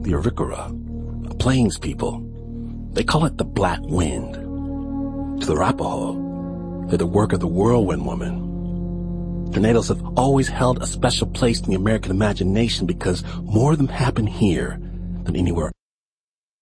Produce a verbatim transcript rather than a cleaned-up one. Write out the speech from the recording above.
the Arikara, a plains people. They call it the Black Wind. To the Arapaho, they're the work of the Whirlwind Woman. Tornadoes have always held a special place in the American imagination because more of them happen here than anywhere